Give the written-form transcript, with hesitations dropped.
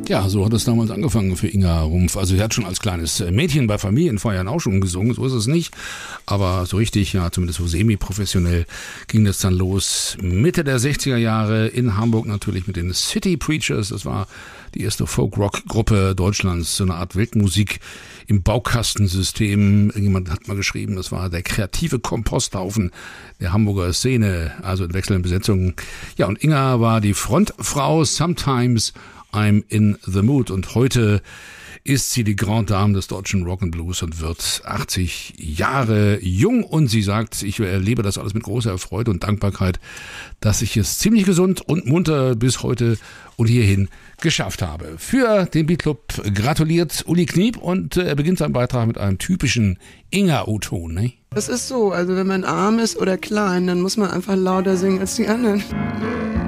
Ja, so hat es damals angefangen für Inga Rumpf. Also sie hat schon als kleines Mädchen bei Familienfeiern auch schon gesungen, so ist es nicht. Aber so richtig, ja, zumindest so semi-professionell ging das dann los. Mitte der 60er Jahre in Hamburg natürlich mit den City Preachers. Das war die erste Folk-Rock-Gruppe Deutschlands, so eine Art Weltmusik im Baukastensystem. Irgendjemand hat mal geschrieben, das war der kreative Komposthaufen der Hamburger Szene, also in wechselnden Besetzungen. Ja, und Inga war die Frontfrau, Sometimes I'm in the Mood, und heute ist sie die Grande Dame des deutschen Rock'n'Blues und wird 80 Jahre jung, und sie sagt, ich erlebe das alles mit großer Freude und Dankbarkeit, dass ich es ziemlich gesund und munter bis heute und hierhin geschafft habe. Für den Beatclub gratuliert Uli Kniep, und er beginnt seinen Beitrag mit einem typischen Inga-O-Ton. Ne? Das ist so, also wenn man arm ist oder klein, dann muss man einfach lauter singen als die anderen.